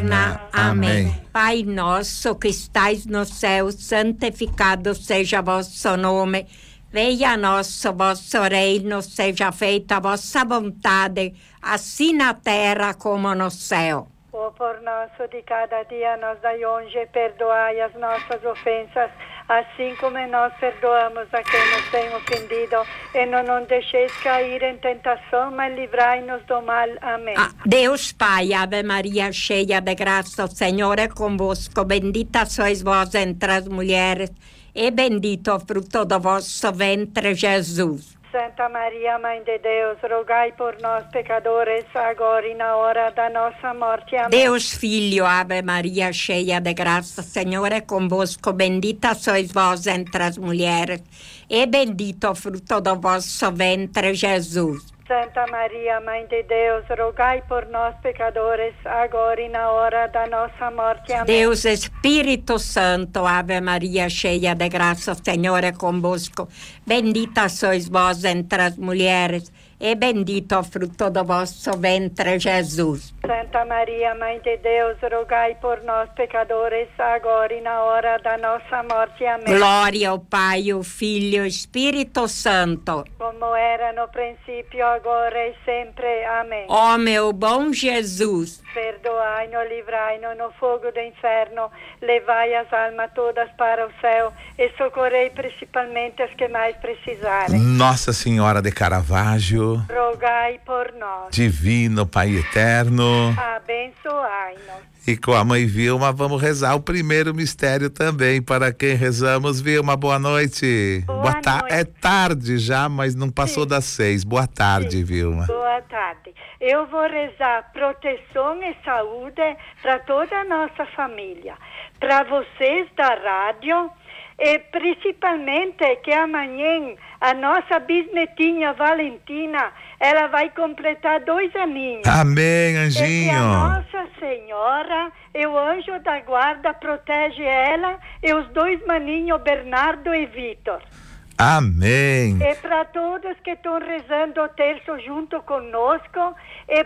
eterna. Amém. Pai nosso que estais no céu, santificado seja vosso nome. Venha a nós o vosso reino, seja feita a vossa vontade, assim na terra como no céu. O por nosso de cada dia nos dai hoje, perdoai as nossas ofensas, assim como nós perdoamos a quem nos tem ofendido, e não nos deixeis cair em tentação, mas livrai-nos do mal. Amém. Deus Pai, Ave Maria, cheia de graça, o Senhor é convosco, bendita sois vós entre as mulheres, e bendito o fruto do vosso ventre, Jesus. Santa Maria, Mãe de Deus, rogai por nós, pecadores, agora e na hora da nossa morte. Amém. Deus Filho, Ave Maria, cheia de graça, Senhor é convosco, bendita sois vós entre as mulheres, e bendito o fruto do vosso ventre, Jesus. Santa Maria, Mãe de Deus, rogai por nós, pecadores, agora e na hora da nossa morte. Amém. Deus Espírito Santo, Ave Maria, cheia de graça, Senhor é convosco, bendita sois vós entre as mulheres, e bendito o fruto do vosso ventre, Jesus. Santa Maria, Mãe de Deus, rogai por nós, pecadores, agora e na hora da nossa morte. Amém. Glória ao Pai, ao Filho e ao Espírito Santo. Como era no princípio, agora e sempre. Amém. Ó meu bom Jesus, perdoai-nos, livrai-nos no fogo do inferno, levai as almas todas para o céu e socorrei principalmente as que mais precisarem. Nossa Senhora de Caravaggio, rogai por nós. Divino Pai Eterno, abençoai-nos. E com a mãe Vilma vamos rezar o primeiro mistério também. Para quem rezamos, Vilma, boa noite. Boa noite. É tarde já, mas não passou das 6. Boa tarde, Sim. Vilma. Boa tarde. Eu vou rezar proteção e saúde para toda a nossa família, para vocês da rádio, e principalmente que amanhã a nossa bisnetinha Valentina, ela vai completar 2 aninhos. Amém, anjinho. E que a Nossa Senhora e o anjo da guarda protege ela e os 2 maninhos, Bernardo e Vitor. Amém. E para todos que estão rezando o terço junto conosco, e